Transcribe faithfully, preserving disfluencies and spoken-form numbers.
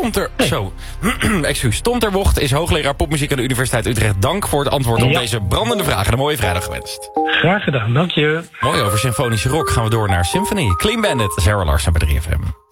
Tom ter... Nee. Zo. Excuus. Tom ter Wocht is hoogleraar popmuziek aan de Universiteit Utrecht. Dank voor het antwoord op ja. deze brandende vraag. En een mooie vrijdag gewenst. Graag gedaan, dank je. Mooi, over symfonische rock gaan we door naar Symphony. Clean Bandit, Sarah Larsen bij drie F M.